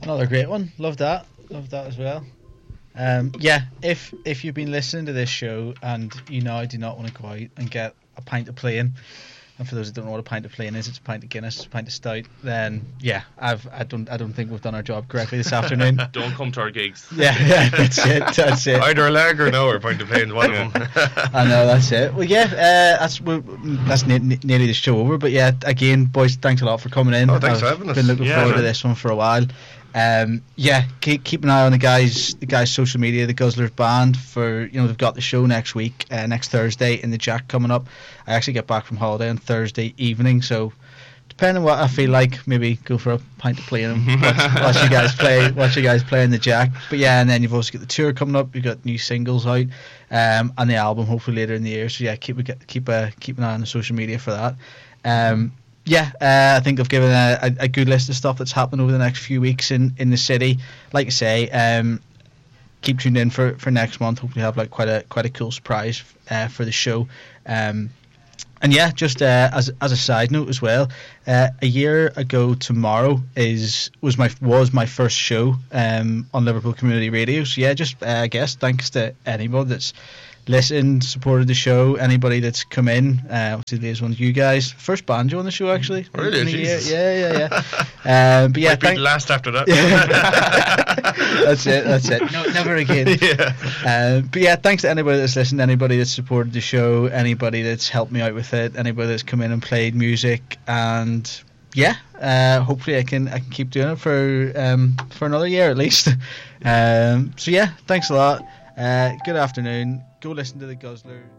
Another great one. Love that as well. If you've been listening to this show and you now do not want to go out and get a pint of plain, and for those who don't know what a pint of plain is, it's a pint of Guinness, it's a pint of stout, then I don't think we've done our job correctly this afternoon. Don't come to our gigs. Yeah, that's it. Either a lager or a pint of plain, one of them. I know, that's it. Well, that's nearly the show over. But yeah, again, boys, thanks a lot for coming in. Thanks for having us. Been looking forward to this one for a while. Keep an eye on the guys' social media, the Guzzlers band, for they've got the show next week, next Thursday in the Jack coming up. I actually get back from holiday on Thursday evening, so depending on what I feel like, maybe go for a pint of plain and watch you guys play in the Jack. But yeah, and then you've also got the tour coming up. You've got new singles out, and the album hopefully later in the year. So yeah, keep an eye on the social media for that. I think I've given a good list of stuff that's happening over the next few weeks in the city. Like I say, keep tuned in for next month. Hopefully have quite a cool surprise for the show. Just as a side note as well, a year ago tomorrow was my first show on Liverpool Community Radio. So yeah, I guess thanks to anybody that's listened, supported the show, anybody that's come in. Obviously, these ones, you guys. First banjo on the show, actually. Really? Jesus. Yeah. But yeah, might be the last after that. That's it. No, never again. Yeah. But yeah, thanks to anybody that's listened, anybody that's supported the show, anybody that's helped me out with it, anybody that's come in and played music, and hopefully I can keep doing it for another year at least. Thanks a lot. Good afternoon. Go listen to the Guzzler.